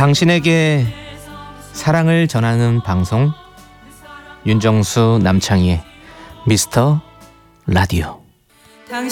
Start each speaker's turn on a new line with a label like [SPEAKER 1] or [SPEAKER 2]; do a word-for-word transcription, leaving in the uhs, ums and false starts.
[SPEAKER 1] 당신에게 사랑을 전하는 방송, 윤정수 남창희의 미스터 라디오.